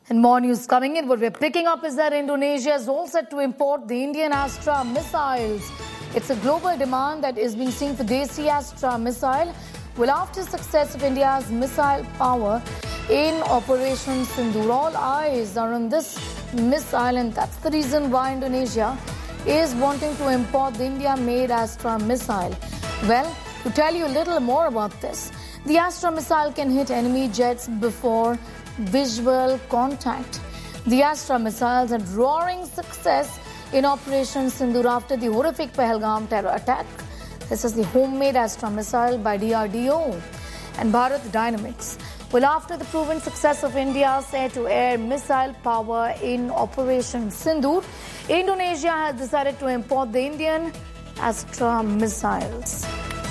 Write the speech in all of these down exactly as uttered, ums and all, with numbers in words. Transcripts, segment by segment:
And more news coming in. What we're picking up is that Indonesia is all set to import the Indian Astra missiles. It's a global demand that is being seen for Desi Astra missile. Well, after success of India's missile power in Operation Sindoor, all eyes are on this missile, and that's the reason why Indonesia is wanting to import the India-made Astra missile. Well, to tell you a little more about this, the Astra missile can hit enemy jets before visual contact. The Astra missiles had roaring success in Operation Sindoor after the horrific Pahalgam terror attack. This is the homemade Astra missile by D R D O and Bharat Dynamics. Well, after the proven success of India's air-to-air missile power in Operation Sindoor, Indonesia has decided to import the Indian Astra missiles.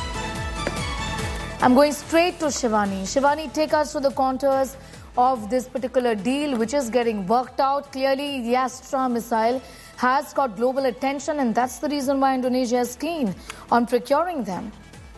I'm going straight to Shivani. Shivani, take us through the contours of this particular deal, which is getting worked out. Clearly, the Astra missile has got global attention, and that's the reason why Indonesia is keen on procuring them.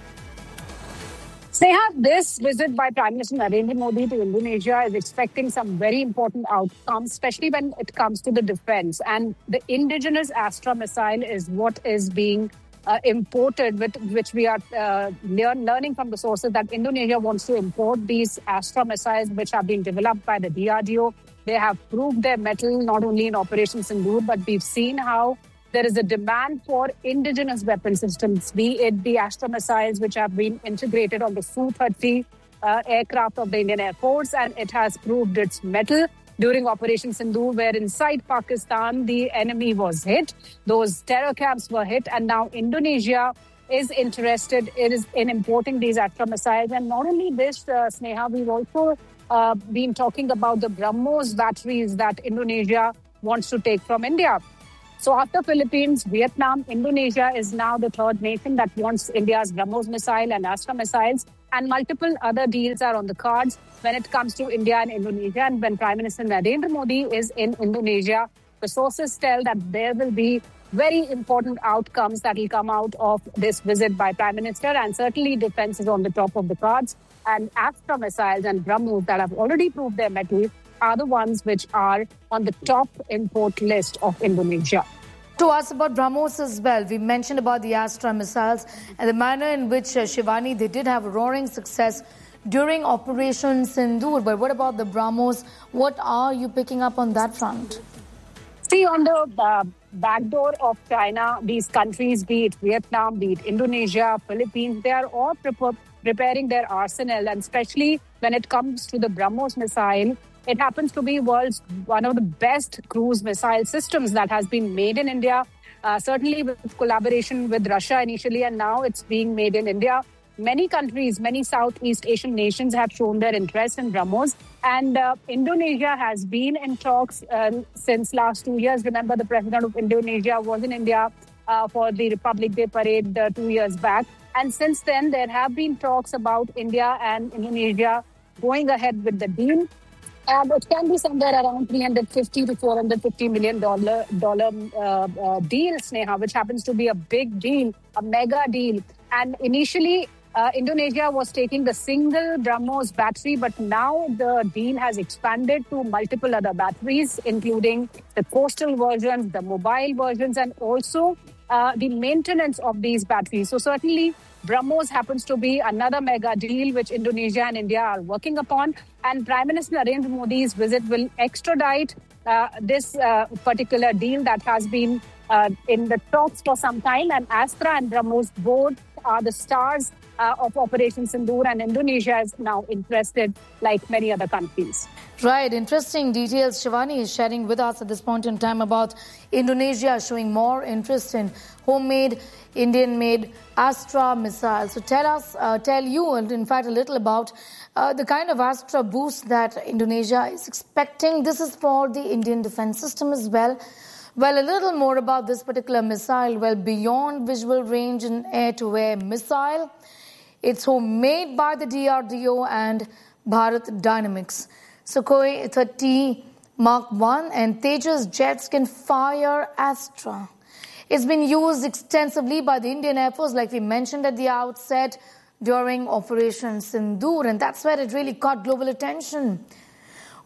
Sneha, this visit by Prime Minister Narendra Modi to Indonesia is expecting some very important outcomes, especially when it comes to the defense. And the indigenous Astra missile is what is being Uh, imported, with which we are uh, learn, learning from the sources that Indonesia wants to import these Astra missiles, which have been developed by the D R D O. They have proved their mettle not only in Operation Sindoor, but we've seen how there is a demand for indigenous weapon systems, be it the Astra missiles, which have been integrated on the S U thirty uh, aircraft of the Indian Air Force, and it has proved its mettle during Operation Sindoor, where inside Pakistan, the enemy was hit. Those terror camps were hit. And now Indonesia is interested in, in importing these Astra missiles. And not only this, uh, Sneha, we've also uh, been talking about the BrahMos batteries that Indonesia wants to take from India. So after Philippines, Vietnam, Indonesia is now the third nation that wants India's BrahMos missile and Astra missiles. And multiple other deals are on the cards when it comes to India and Indonesia. And when Prime Minister Narendra Modi is in Indonesia, the sources tell that there will be very important outcomes that will come out of this visit by Prime Minister. And certainly defense is on the top of the cards. And Astra missiles and BrahMos that have already proved their mettle are the ones which are on the top import list of Indonesia. To us about BrahMos as well, we mentioned about the Astra missiles and the manner in which uh, Shivani, they did have roaring success during Operation Sindoor. But what about the BrahMos? What are you picking up on that front? See, on the uh, back door of China, these countries, be it Vietnam, be it Indonesia, Philippines, they are all pre- preparing their arsenal. And especially when it comes to the BrahMos missile, it happens to be world's one of the best cruise missile systems that has been made in India, uh, certainly with collaboration with Russia initially, and now it's being made in India. Many countries, many Southeast Asian nations have shown their interest in BrahMos, and uh, Indonesia has been in talks uh, since last two years. Remember, the president of Indonesia was in India uh, for the Republic Day parade uh, two years back. And since then, there have been talks about India and Indonesia going ahead with the deal. And it can be somewhere around three hundred fifty to four hundred fifty million dollar dollar uh, uh, deal, Sneha, which happens to be a big deal, a mega deal. And initially, uh, Indonesia was taking the single BrahMos battery, but now the deal has expanded to multiple other batteries, including the coastal versions, the mobile versions, and also uh, the maintenance of these batteries. So certainly, BrahMos happens to be another mega deal which Indonesia and India are working upon. And Prime Minister Narendra Modi's visit will extradite uh, this uh, particular deal that has been uh, in the talks for some time. And Astra and BrahMos both are the stars uh, of Operation Sindoor, and Indonesia is now interested like many other countries. Right, interesting details Shivani is sharing with us at this point in time about Indonesia showing more interest in homemade, Indian-made Astra missiles. So tell us, uh, tell you, and in fact a little about uh, the kind of Astra boost that Indonesia is expecting. This is for the Indian defense system as well. Well, a little more about this particular missile. Well, beyond visual range and air-to-air missile, it's homemade by the D R D O and Bharat Dynamics. Sukhoi thirty Mark one and Tejas jets can fire Astra. It's been used extensively by the Indian Air Force, like we mentioned at the outset, during Operation Sindoor, and that's where it really caught global attention.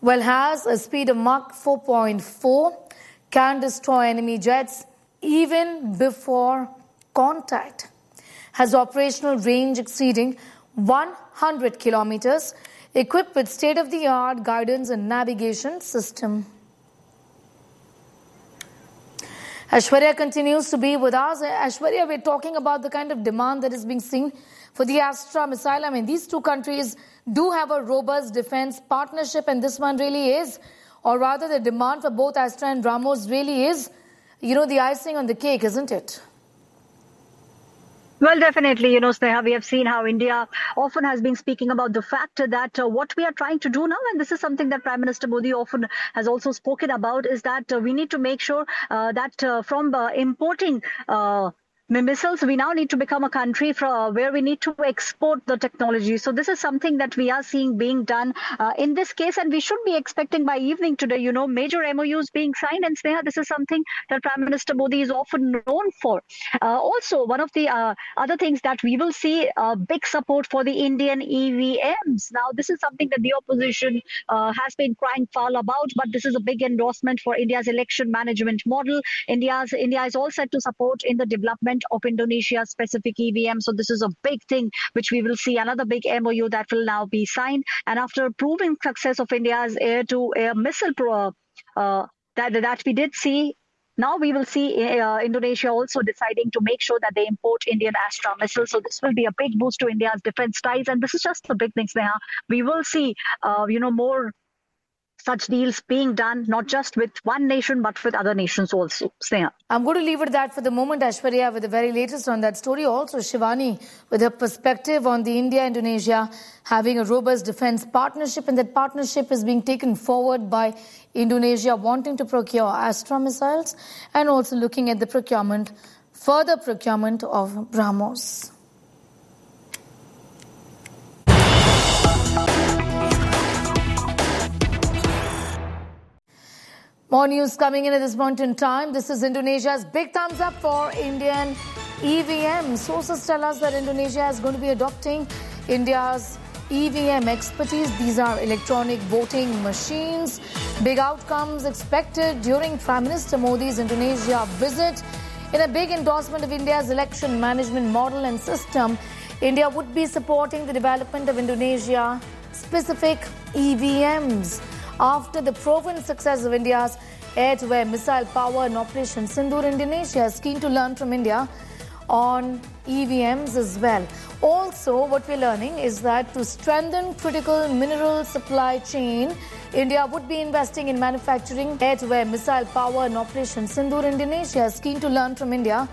well, has a speed of Mach four point four, can destroy enemy jets even before contact, has operational range exceeding one hundred kilometers, equipped with state-of-the-art guidance and navigation system. Aishwarya continues to be with us. Aishwarya, we're talking about the kind of demand that is being seen for the Astra missile. I mean, these two countries do have a robust defense partnership, and this one really is, or rather the demand for both Astra and BrahMos really is, you know, the icing on the cake, isn't it? Well, definitely, you know, Sneha, we have seen how India often has been speaking about the fact that uh, what we are trying to do now, and this is something that Prime Minister Modi often has also spoken about, is that uh, we need to make sure uh, that uh, from uh, importing uh, missiles, we now need to become a country from where we need to export the technology. So this is something that we are seeing being done uh, in this case, and we should be expecting by evening today, you know, major M O Us being signed. And Sneha, this is something that Prime Minister Modi is often known for. Uh, also, one of the uh, other things that we will see uh, big support for the Indian E V Ms. Now, this is something that the opposition uh, has been crying foul about, but this is a big endorsement for India's election management model. India's India is all set to support in the development of Indonesia's specific E V M. So this is a big thing, which we will see another big M O U that will now be signed. And after proving success of India's air-to-air missile pro, uh, that, that we did see, now we will see uh, Indonesia also deciding to make sure that they import Indian Astra missiles. So this will be a big boost to India's defense ties. And this is just the big things there. We will see, uh, you know, more such deals being done, not just with one nation, but with other nations also. Sneha. I'm going to leave it at that for the moment, Aishwarya, with the very latest on that story. Also, Shivani, with her perspective on the India-Indonesia having a robust defense partnership, and that partnership is being taken forward by Indonesia wanting to procure Astra missiles and also looking at the procurement, further procurement of BrahMos. More news coming in at this point in time. This is Indonesia's big thumbs up for Indian E V M. Sources tell us that Indonesia is going to be adopting India's E V M expertise. These are electronic voting machines. Big outcomes expected during Prime Minister Modi's Indonesia visit. In a big endorsement of India's election management model and system, India would be supporting the development of Indonesia-specific E V Ms. After the proven success of India's air-to-air missile power and Operation Sindoor, Indonesia is keen to learn from India on E V Ms as well. Also, what we're learning is that to strengthen critical mineral supply chain, India would be investing in manufacturing air-to-air missile power and Operation Sindoor. Indonesia is keen to learn from India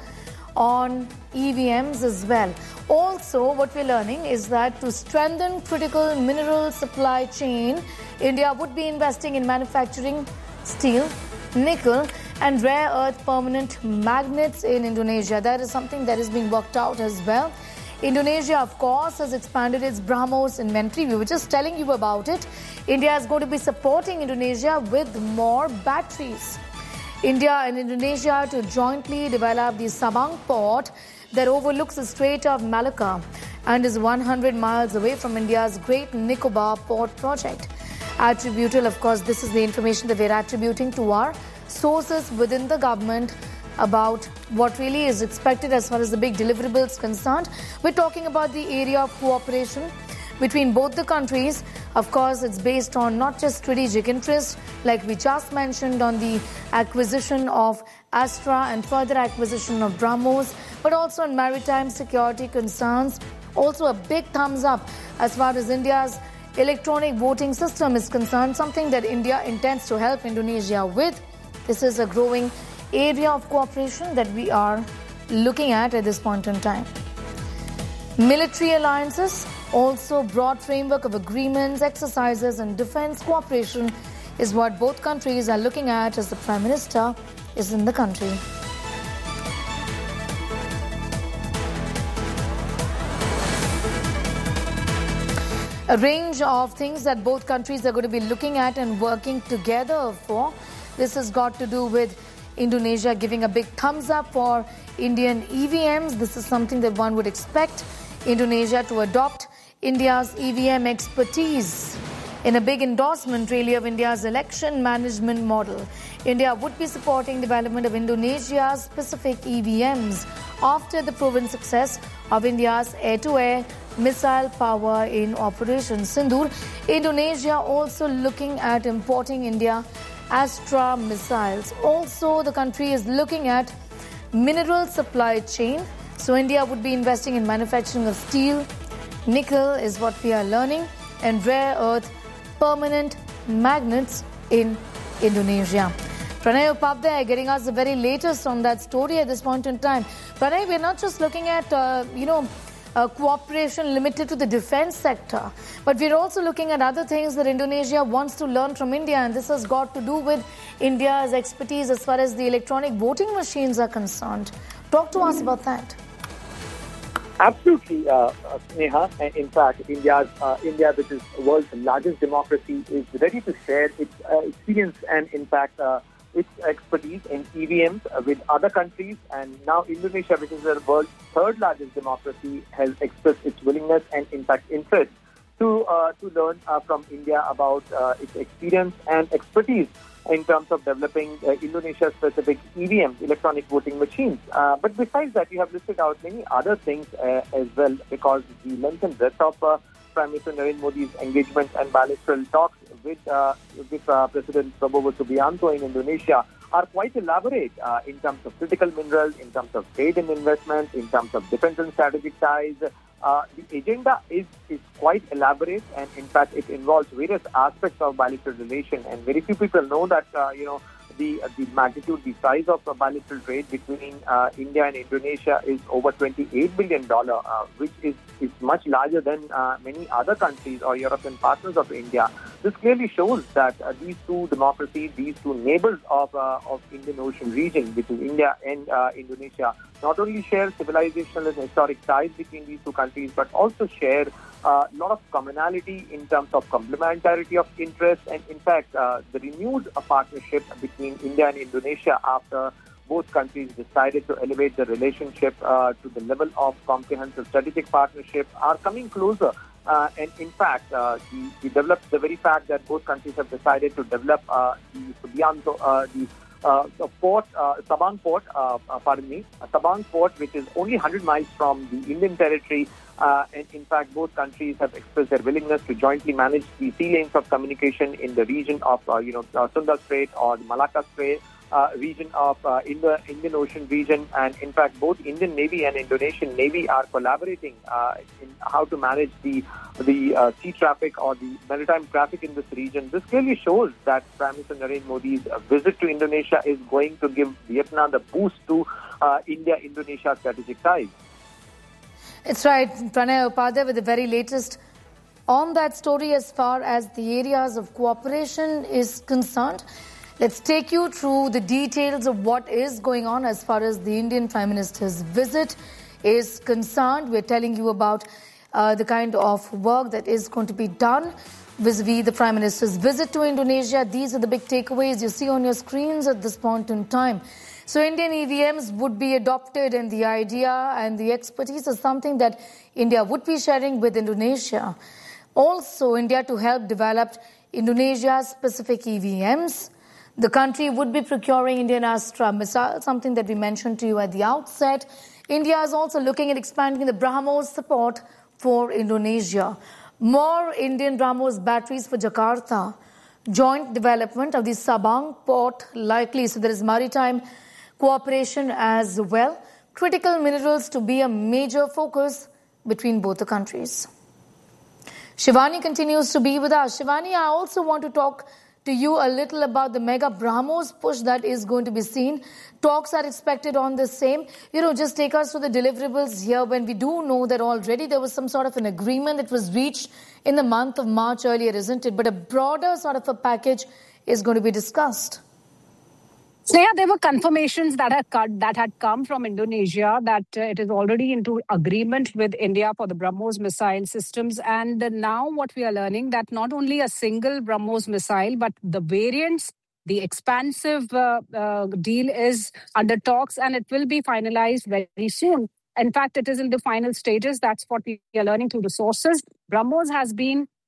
on E V Ms as well. Also, what we're learning is that to strengthen critical mineral supply chain, India would be investing in manufacturing steel, nickel and rare earth permanent magnets in Indonesia. That is something that is being worked out as well. Indonesia, of course, has expanded its BrahMos inventory. We were just telling you about it. India is going to be supporting Indonesia with more batteries. India and Indonesia to jointly develop the Sabang port that overlooks the Strait of Malacca and is one hundred miles away from India's Great Nicobar port project. Attributable, of course, this is the information that we're attributing to our sources within the government about what really is expected as far as the big deliverables concerned. We're talking about the area of cooperation between both the countries. Of course, it's based on not just strategic interest, like we just mentioned on the acquisition of Astra and further acquisition of BrahMos, but also on maritime security concerns. Also a big thumbs up as far as India's electronic voting system is concerned, something that India intends to help Indonesia with. This is a growing area of cooperation that we are looking at at this point in time. Military alliances, also broad framework of agreements, exercises and defense cooperation is what both countries are looking at as the Prime Minister is in the country. A range of things that both countries are going to be looking at and working together for. This has got to do with Indonesia giving a big thumbs up for Indian E V Ms. This is something that one would expect Indonesia to adopt India's E V M expertise. In a big endorsement really of India's election management model, India would be supporting development of Indonesia's specific E V Ms after the proven success of India's air-to-air missile power in Operation Sindoor. Indonesia also looking at importing India Astra missiles. Also, the country is looking at mineral supply chain. So India would be investing in manufacturing of steel, nickel is what we are learning, and rare earth permanent magnets in Indonesia. Pranay Upadhyay getting us the very latest on that story at this point in time. Pranay, we're not just looking at, uh, you know, uh, cooperation limited to the defense sector, but we're also looking at other things that Indonesia wants to learn from India, and this has got to do with India's expertise as far as the electronic voting machines are concerned. Talk to us about that. Absolutely, uh, Sneha. In fact, India's uh, India, which is the world's largest democracy, is ready to share its uh, experience and, in fact, uh, its expertise in E V Ms with other countries. And now Indonesia, which is the world's third largest democracy, has expressed its willingness and, in fact, interest to uh, to learn uh, from India about uh, its experience and expertise in terms of developing uh, Indonesia-specific E V Ms, electronic voting machines. Uh, but besides that, you have listed out many other things uh, as well, because the length and breadth of uh, Prime Minister Narendra Modi's engagement and bilateral talks with uh, with uh, President Prabowo Subianto in Indonesia are quite elaborate uh, in terms of critical minerals, in terms of trade and investment, in terms of defense and strategic ties. Uh, the agenda is, is quite elaborate, and in fact it involves various aspects of bilateral relation, and very few people know that uh, you know the uh, the magnitude, the size of uh, bilateral trade between uh, India and Indonesia is over twenty-eight billion dollars, uh, which is, is much larger than uh, many other countries or European partners of India. This clearly shows that uh, these two democracies, these two neighbors of uh, of Indian Ocean region, which is India and uh, Indonesia, not only share civilizational and historic ties between these two countries, but also share a uh, lot of commonality in terms of complementarity of interest, and in fact uh, the renewed uh, partnership between India and Indonesia after both countries decided to elevate the relationship uh, to the level of comprehensive strategic partnership are coming closer. Uh, and in fact, uh, the, the, developed, the very fact that both countries have decided to develop uh, the Subianto, uh, the Uh, the port, uh, Sabang port, uh, uh, pardon me, uh, Sabang port, which is only one hundred miles from the Indian territory. Uh, and in fact, both countries have expressed their willingness to jointly manage the sea lanes of communication in the region of, uh, you know, uh, Sunda Strait or the Malacca Strait uh, region of uh, in the Indian Ocean region. And in fact, both Indian Navy and Indonesian Navy are collaborating uh, in how to manage the the uh, sea traffic or the maritime traffic in this region. This clearly shows that Prime Minister Narendra Modi's uh, visit to Indonesia is going to give Vietnam the boost to uh, India-Indonesia strategic ties. It's right, Pranay Upadhyay with the very latest on that story as far as the areas of cooperation is concerned. Let's take you through the details of what is going on as far as the Indian Prime Minister's visit is concerned. We're telling you about uh, the kind of work that is going to be done vis-a-vis the Prime Minister's visit to Indonesia. These are the big takeaways you see on your screens at this point in time. So Indian E V Ms would be adopted, and the idea and the expertise is something that India would be sharing with Indonesia. Also, India to help develop Indonesia's specific E V Ms. The country would be procuring Indian Astra missiles, something that we mentioned to you at the outset. India is also looking at expanding the BrahMos support for Indonesia. More Indian BrahMos batteries for Jakarta. Joint development of the Sabang port likely. So there is maritime cooperation as well. Critical minerals to be a major focus between both the countries. Shivani continues to be with us. Shivani, I also want to talk to you a little about the mega BrahMos push that is going to be seen. Talks are expected on the same. You know, just take us through the deliverables here when we do know that already there was some sort of an agreement that was reached in the month of March earlier, isn't it? But a broader sort of a package is going to be discussed. So yeah, there were confirmations that had cut, that had come from Indonesia that uh, it is already into agreement with India for the BrahMos missile systems. And uh, now what we are learning that not only a single BrahMos missile, but the variants, the expansive uh, uh, deal is under talks, and it will be finalized very soon. In fact, it is in the final stages. That's what we are learning through the sources. BrahMos has been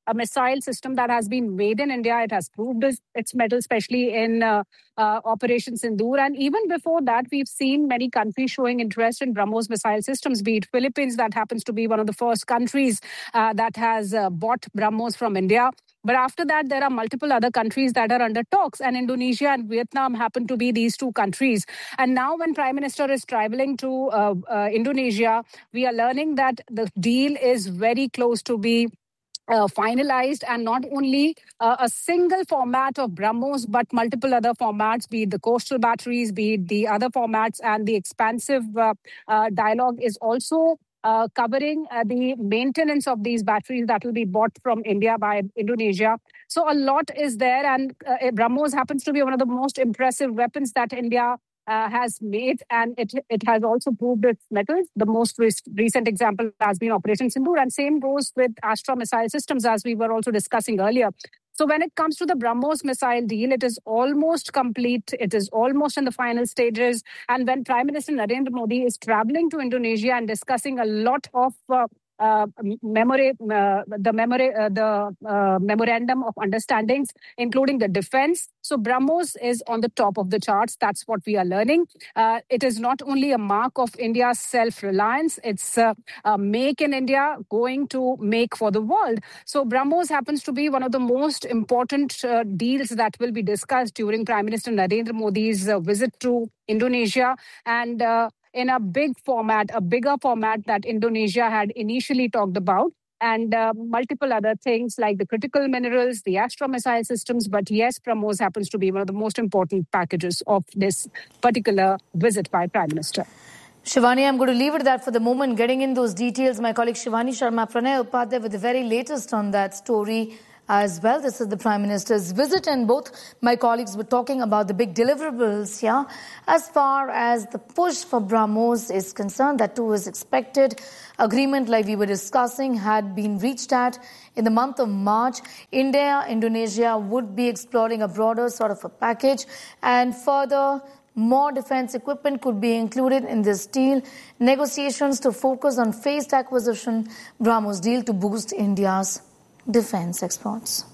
a missile system that has been made in India. It has proved its, its mettle, especially in uh, uh, Operation Sindoor. And even before that, we've seen many countries showing interest in BrahMos missile systems, be it Philippines, that happens to be one of the first countries uh, that has uh, bought BrahMos from India. But after that, there are multiple other countries that are under talks, and Indonesia and Vietnam happen to be these two countries. And now when Prime Minister is traveling to uh, uh, Indonesia, we are learning that the deal is very close to be Uh, finalized, and not only uh, a single format of BrahMos, but multiple other formats, be it the coastal batteries, be it the other formats, and the expansive uh, uh, dialogue is also uh, covering uh, the maintenance of these batteries that will be bought from India by Indonesia. So a lot is there, and uh, BrahMos happens to be one of the most impressive weapons that India Uh, has made, and it it has also proved its mettle. The most re- recent example has been Operation Sindoor, and same goes with Astra missile systems, as we were also discussing earlier. So when it comes to the BrahMos missile deal, it is almost complete. It is almost in the final stages. And when Prime Minister Narendra Modi is traveling to Indonesia and discussing a lot of uh, Uh, memora- uh, the, memora- uh, the uh, memorandum of understandings, including the defense. So BrahMos is on the top of the charts. That's what we are learning. Uh, it is not only a mark of India's self-reliance, it's uh, uh, make in India going to make for the world. So BrahMos happens to be one of the most important uh, deals that will be discussed during Prime Minister Narendra Modi's uh, visit to Indonesia, and uh, in a big format, a bigger format that Indonesia had initially talked about, and uh, multiple other things like the critical minerals, the Astra missile systems. But yes, BrahMos happens to be one of the most important packages of this particular visit by Prime Minister. Shivani, I'm going to leave it at that for the moment. Getting in those details, my colleague Shivani Sharma, Pranay Upadhyay with the very latest on that story as well. This is the Prime Minister's visit, and both my colleagues were talking about the big deliverables, yeah. As far as the push for BrahMos is concerned, that too is expected. Agreement, like we were discussing, had been reached at in the month of March. India, Indonesia would be exploring a broader sort of a package, and further more defense equipment could be included in this deal. Negotiations to focus on phased acquisition, BrahMos deal to boost India's defense exports.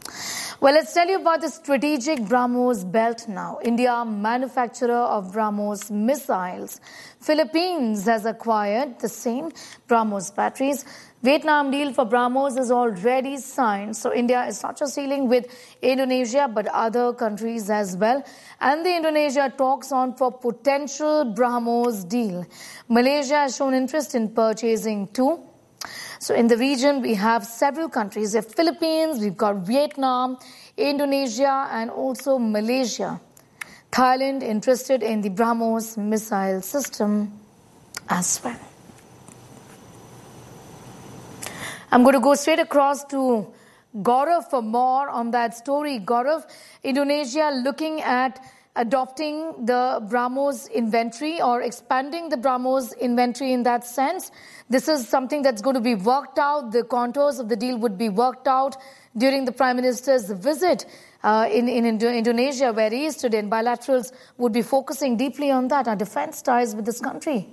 Well, let's tell you about the strategic BrahMos belt now. India, manufacturer of BrahMos missiles. Philippines has acquired the same BrahMos batteries. Vietnam deal for BrahMos is already signed. So India is not just dealing with Indonesia, but other countries as well. And the Indonesia talks on for potential BrahMos deal. Malaysia has shown interest in purchasing too. So in the region, we have several countries. We have Philippines, we've got Vietnam, Indonesia, and also Malaysia. Thailand interested in the BrahMos missile system as well. I'm going to go straight across to Gaurav for more on that story. Gaurav, Indonesia looking at adopting the BrahMos inventory or expanding the BrahMos inventory in that sense. This is something that's going to be worked out. The contours of the deal would be worked out during the Prime Minister's visit uh, in, in Indo- Indonesia, where he is today. And bilaterals would be focusing deeply on that, our defense ties with this country.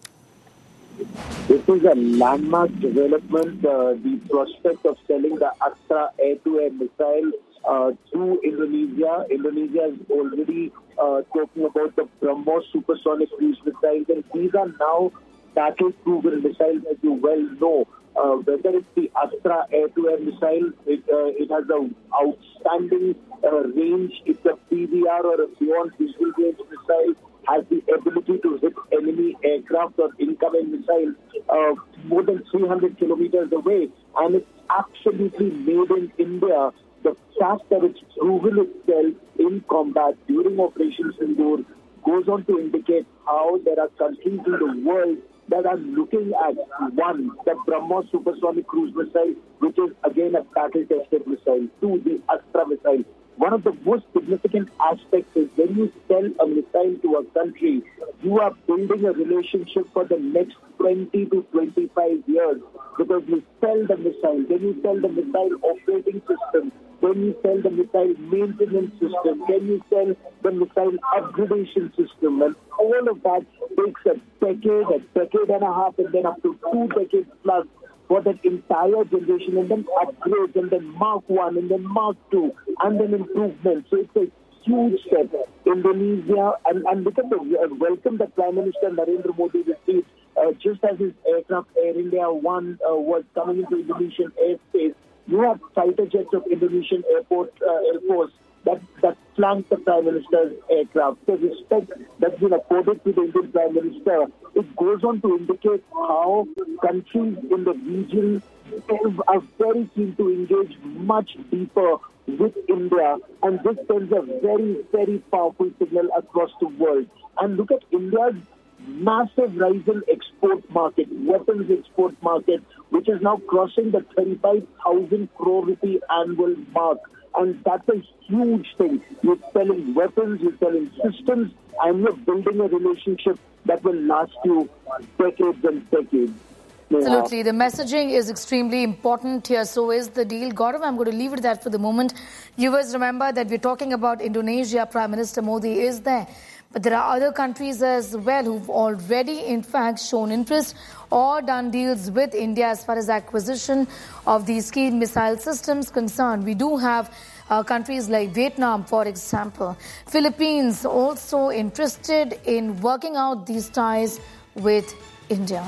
This is a landmark development. Uh, the prospect of selling the Astra air-to-air missile Uh, to Indonesia. Indonesia is already uh, talking about the BrahMos supersonic cruise missiles, and these are now battle-proven missiles, as you well know. Uh, whether it's the Astra air-to-air missile, it, uh, it has an outstanding uh, range. It's a P V R or a beyond visual range missile, has the ability to hit enemy aircraft or incoming missiles uh, more than three hundred kilometers away, and it's absolutely made in India. The fact that it's proven itself in combat during Operation Sindoor goes on to indicate how there are countries in the world that are looking at, one, the BrahMos supersonic cruise missile, which is again a battle-tested missile, two, the Astra missile. One of the most significant aspects is when you sell a missile to a country, you are building a relationship for the next twenty to twenty-five years, because you sell the missile, then you sell the missile operating system, then you sell the missile maintenance system, then you sell the missile upgradation system, and all of that takes a decade, a decade and a half, and then up to two decades plus for that entire generation, and then upgrades, and then Mark one, and then Mark two, and then improvements. So it's a huge step. Indonesia, and, and look at the uh, welcome that Prime Minister Narendra Modi received uh, just as his aircraft Air India one uh, was coming into Indonesian airspace. You have fighter jets of Indonesian airport uh, Air Force that, that flanked the Prime Minister's aircraft. The respect that's been accorded to the Indian Prime Minister, it goes on to indicate how countries in the region are very keen to engage much deeper with India, and this sends a very, very powerful signal across the world. And look at India's massive rise in export market, weapons export market, which is now crossing the thirty-five thousand crore rupee annual mark. And that's a huge thing. You're selling weapons, you're selling systems, and you're building a relationship that will last you decades and decades. Absolutely. The messaging is extremely important here. So is the deal. Gaurav, I'm going to leave it at that for the moment. You guys remember that we're talking about Indonesia. Prime Minister Modi is there. But there are other countries as well who've already, in fact, shown interest or done deals with India as far as acquisition of these key missile systems concerned. We do have uh, countries like Vietnam, for example. Philippines also interested in working out these ties with India.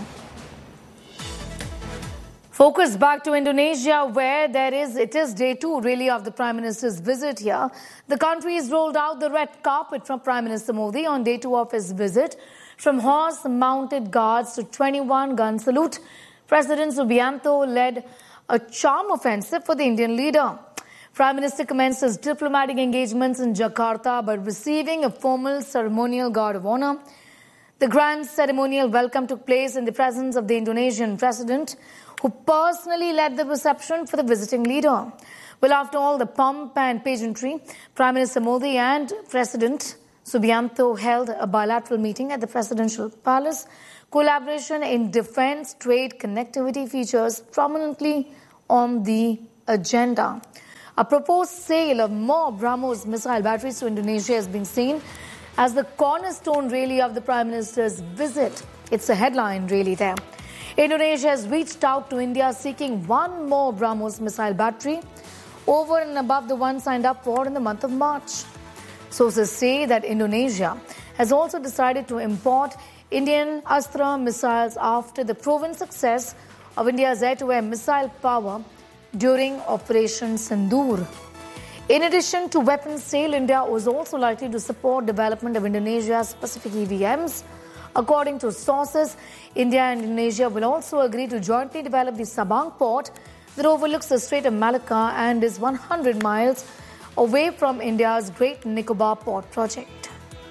Focus back to Indonesia, where there is, it is day two really of the Prime Minister's visit here. The country has rolled out the red carpet from Prime Minister Modi on day two of his visit. From horse-mounted guards to twenty-one gun salute, President Subianto led a charm offensive for the Indian leader. Prime Minister commenced his diplomatic engagements in Jakarta by receiving a formal ceremonial guard of honor. The grand ceremonial welcome took place in the presence of the Indonesian president, who personally led the reception for the visiting leader. Well, after all the pomp and pageantry, Prime Minister Modi and President Subianto held a bilateral meeting at the Presidential Palace. Collaboration in defense, trade, connectivity features prominently on the agenda. A proposed sale of more BrahMos missile batteries to Indonesia has been seen as the cornerstone really of the Prime Minister's visit. It's a headline really there. Indonesia has reached out to India seeking one more BrahMos missile battery over and above the one signed up for in the month of March. Sources say that Indonesia has also decided to import Indian Astra missiles after the proven success of India's air-to-air missile power during Operation Sindoor. In addition to weapons sale, India was also likely to support development of Indonesia's specific E V Ms. According to sources, India and Indonesia will also agree to jointly develop the Sabang port that overlooks the Strait of Malacca and is one hundred miles away from India's Great Nicobar Port project.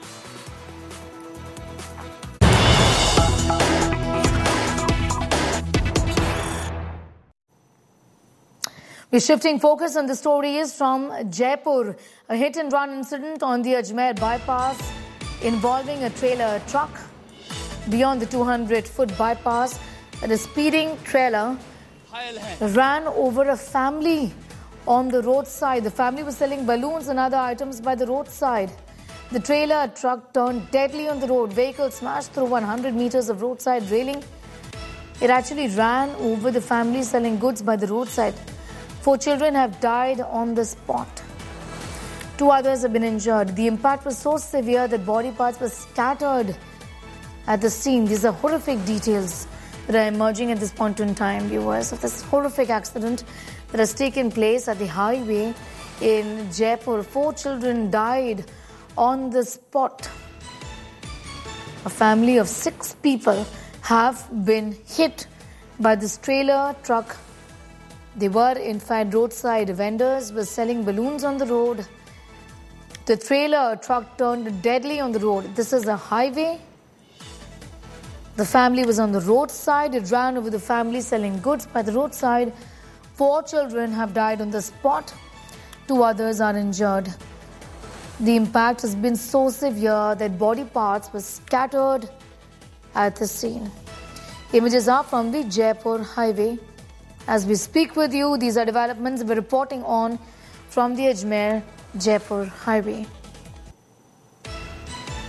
We're shifting focus, and the story is from Jaipur. A hit-and-run incident on the Ajmer bypass involving a trailer truck. Beyond the two hundred foot bypass, a speeding trailer ran over a family on the roadside. The family was selling balloons and other items by the roadside. The trailer truck turned deadly on the road. Vehicle smashed through one hundred meters of roadside railing. It actually ran over the family selling goods by the roadside. Four children have died on the spot. Two others have been injured. The impact was so severe that body parts were scattered at the scene. These are horrific details that are emerging at this point in time, viewers, of this horrific accident that has taken place at the highway in Jaipur. Four children died on the spot. A family of six people have been hit by this trailer truck. They were, in fact, roadside vendors, were selling balloons on the road. The trailer truck turned deadly on the road. This is a highway. The family was on the roadside. It ran over the family selling goods by the roadside. Four children have died on the spot. Two others are injured. The impact has been so severe that body parts were scattered at the scene. Images are from the Jaipur highway. As we speak with you, these are developments we're reporting on from the Ajmer Jaipur highway.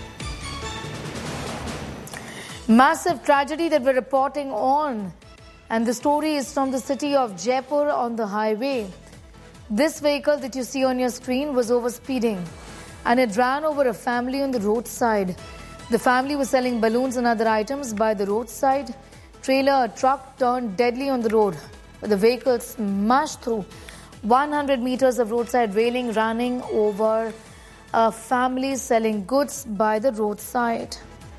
Massive tragedy that we're reporting on And the story is from the city of Jaipur on the highway. This vehicle that you see on your screen was overspeeding and it ran over a family on the roadside. The family was selling balloons and other items by the roadside. Trailer, a truck turned deadly on the road. The vehicle smashed through one hundred meters of roadside railing, running over a family selling goods by the roadside.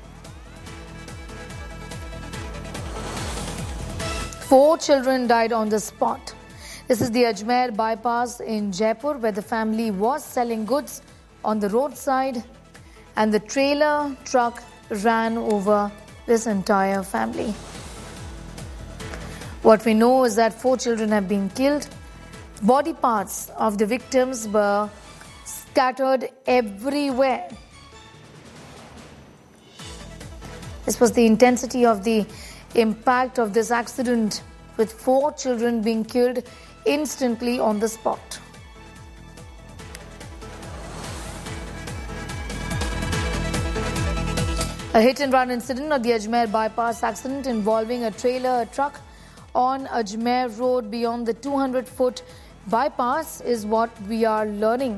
Four children died on the spot. This is the Ajmer bypass in Jaipur, where the family was selling goods on the roadside and the trailer truck ran over this entire family. What we know is that four children have been killed. Body parts of the victims were scattered everywhere. This was the intensity of the impact of this accident, with four children being killed instantly on the spot. A hit-and-run incident of the Ajmer bypass accident involving a trailer, a truck on Ajmer Road beyond the two hundred foot bypass is what we are learning.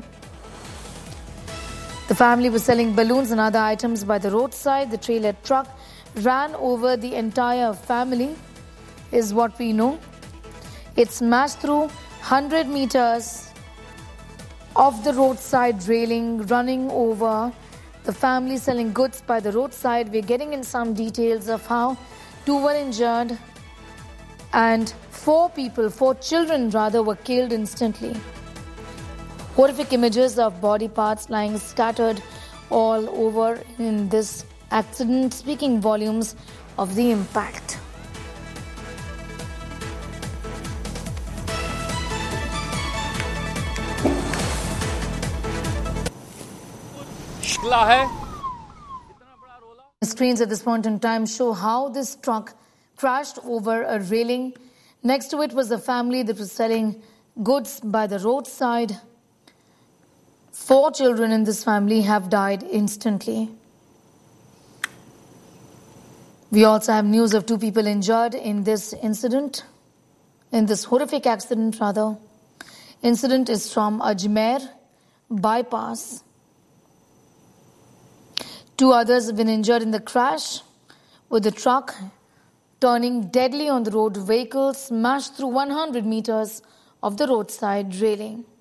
The family was selling balloons and other items by the roadside. The trailer truck ran over the entire family, is what we know. It smashed through one hundred meters of the roadside railing, running over the family selling goods by the roadside. We're getting in some details of how two were injured and four people, four children rather, were killed instantly. Horrific images of body parts lying scattered all over in this accident, speaking volumes of the impact. The screens at this point in time show how this truck crashed over a railing. Next to it was a family that was selling goods by the roadside. Four children in this family have died instantly. We also have news of two people injured in this incident, in this horrific accident rather. Incident is from Ajmer bypass. Two others have been injured in the crash, with the truck turning deadly on the road. Vehicles smashed through one hundred meters of the roadside railing.